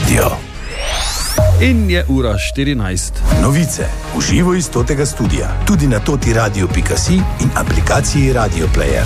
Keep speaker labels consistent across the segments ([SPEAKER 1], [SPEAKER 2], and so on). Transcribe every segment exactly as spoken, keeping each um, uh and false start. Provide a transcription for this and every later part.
[SPEAKER 1] radio.
[SPEAKER 2] In je ura štirinajst.
[SPEAKER 1] Novice v živo iz totega studia, tudi na toti radio pika si in aplikaciji Radio Player.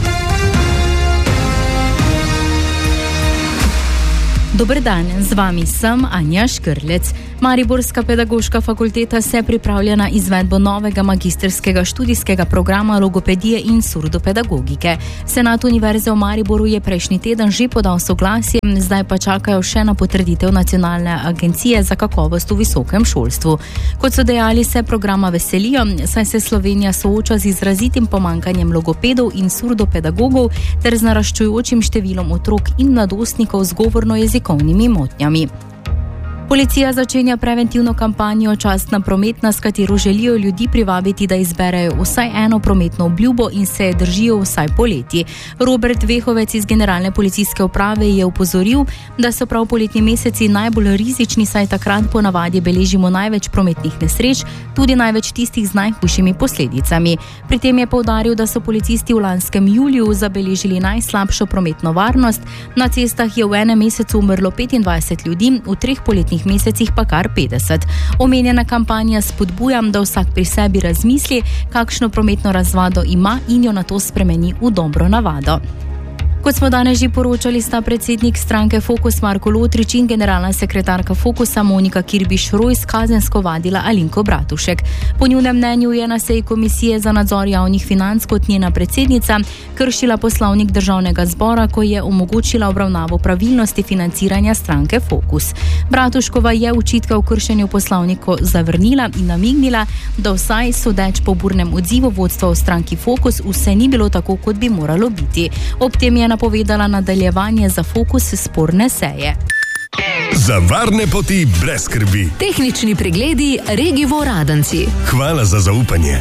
[SPEAKER 3] Dober dan, z vami sem Anja Škrlec. Mariborska pedagoška fakulteta se pripravlja na izvedbo novega magistrskega študijskega programa logopedije in surdopedagogike. Senat Univerze v Mariboru je prejšnji teden že podal soglasje, zdaj pa čakajo še na potrditev Nacionalne agencije za kakovost v visokem šolstvu. Kot so dejali, se programa veselijo, saj se Slovenija sooča z izrazitim pomankanjem logopedov in surdopedagogov ter z naraščujočim številom otrok in mladostnikov z govorno-jezikovnimi motnjami. Policija začenja preventivno kampanjo Častna prometna, s katero želijo ljudi privabiti, da izberejo vsaj eno prometno obljubo in se držijo vsaj poleti. Robert Vehovec iz Generalne policijske uprave je opozoril, da so prav poletni meseci najbolj rizični, saj takrat po navadi beležimo največ prometnih nesreč, tudi največ tistih z najhujšimi posledicami. Pri tem je poudaril, da so policisti v lanskem juliju zabeležili najslabšo prometno varnost. Na cestah je v enem mesecu umrlo petindvajset ljudi, v treh poletnih mesecih pa kar petdeset. Omenjena kampanja spodbuja, da vsak pri sebi razmisli, kakšno prometno razvado ima in jo nato spremeni v dobro navado. Kot smo danes že poročali, sta predsednik stranke Fokus Marko Lotrič in generalna sekretarka Fokusa Monika Kirbiš-Rojs kazensko vadila Alenko Bratušek. Po njunem mnenju je na seji Komisije za nadzor javnih financ kot njena predsednica kršila poslovnik Državnega zbora, ko je omogočila obravnavo pravilnosti financiranja stranke Fokus. Bratuškova je očitke o kršenju poslovnika zavrnila in namignila, da vsaj sodeč po burnem odzivu vodstva v stranki Fokus vse ni bilo tako, kot bi moralo biti. Ob tem je napovedala nadaljevanje za Fokus sporne seje.
[SPEAKER 4] Za varne poti brez skrbi.
[SPEAKER 5] Tehnični pregledi Regivo Radenci.
[SPEAKER 4] Hvala za zaupanje.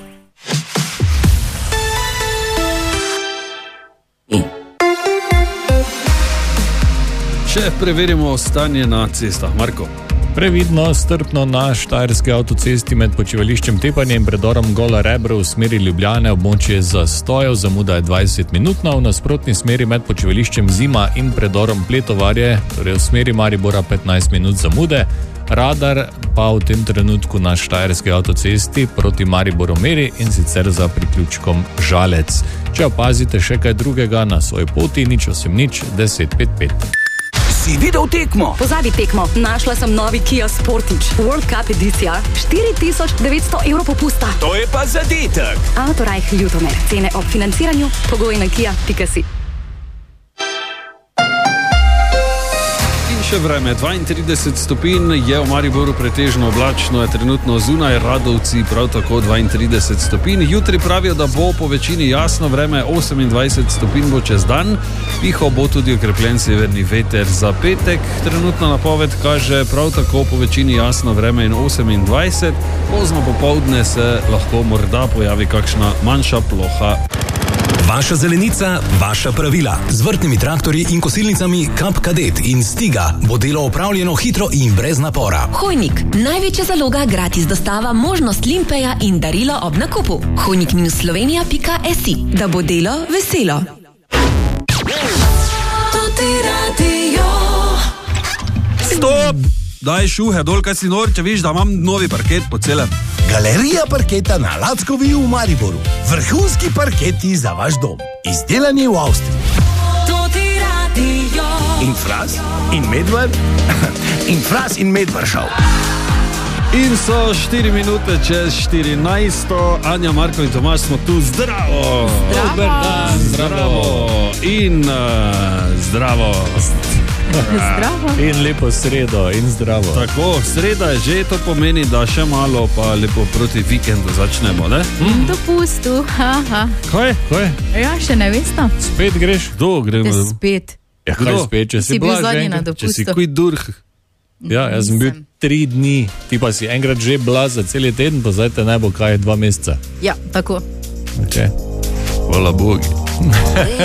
[SPEAKER 2] Še preverimo stanje na cestah. Marko.
[SPEAKER 6] Previdno, strpno na štajerski avtocesti med počivališčem Tepanje in predorom Gola Rebro v smeri Ljubljane območje zastojev, zamuda je dvajset minutna, v nasprotni smeri med počivališčem Zima in predorom Pletovarje, torej v smeri Maribora petnajst minut zamude. Radar pa v tem trenutku na štajerski avtocesti proti Mariboru meri in sicer za priključkom Žalec. Če opazite še kaj drugega na svoji poti, nič osem nič deset pet pet.
[SPEAKER 7] Si videl tekmo?
[SPEAKER 8] Pozabi tekmo, našla sem novi Kia Sportage World Cup edicija, štiri tisoč devetsto evrov popusta.
[SPEAKER 7] To je pa zadetek.
[SPEAKER 8] Autorajh Ljutomer, cene ob financiranju, pogoji na kia pika si.
[SPEAKER 2] Še vreme, dvaintrideset stopinj je v Mariboru pretežno oblačno, je trenutno zunaj, Radovci prav tako dvaintrideset stopinj. Jutri pravijo, da bo po večini jasno vreme, osemindvajset stopinj bo čez dan, pihal bo tudi okrepljen severni veter. Za petek trenutna napoved kaže prav tako po večini jasno vreme in osemindvajset, pozno popoldne se lahko morda pojavi kakšna manjša ploha.
[SPEAKER 4] Vaša zelenica, vaša pravila. Z vrtnimi traktorji in kosilnicami Kap Kadet in Stiga bo delo opravljeno hitro in brez napora.
[SPEAKER 5] Hojnik, največja zaloga, gratis dostava, možnost limpeja in darilo ob nakupu. hojnik minus slovenija pika si, da bo delo veselo.
[SPEAKER 2] Stop! Daj šuhe dol, kaj si nor, če viš, da imam novi parket po celem.
[SPEAKER 1] Galerija parketa na Lackovi v Mariboru. Vrhunski parketi za vaš dom. Izdelani v Avstriji. In Fras, in Medvar, in Fras in Medvaršav.
[SPEAKER 2] In so štiri minute čez štirinajsto. Anja, Marko in Tomaž smo tu. Zdravo!
[SPEAKER 3] Zdravo!
[SPEAKER 2] Zdravo! In uh, zdravo!
[SPEAKER 3] Zdravo.
[SPEAKER 6] In lepo sredo in zdravo.
[SPEAKER 2] Tako, sreda je že, to pomeni, da še malo pa lepo proti vikendu začnemo, ne?
[SPEAKER 3] Mm. Dopustu, haha.
[SPEAKER 2] Kaj? Kaj?
[SPEAKER 3] Ja, še ne veste.
[SPEAKER 6] Spet greš?
[SPEAKER 2] Kdo gremo?
[SPEAKER 3] Spet.
[SPEAKER 6] Ja, kaj spet, če si,
[SPEAKER 3] si bil
[SPEAKER 6] bila
[SPEAKER 3] zadnji na
[SPEAKER 6] že
[SPEAKER 3] dopustu.
[SPEAKER 2] Če si kuj durh.
[SPEAKER 6] Ja, jaz sem bil tri dni, ti pa si enkrat že bila za cel teden, pa zdaj te ne bo kaj dva meseca.
[SPEAKER 3] Ja, tako.
[SPEAKER 6] Okay.
[SPEAKER 2] Hvala Bogu.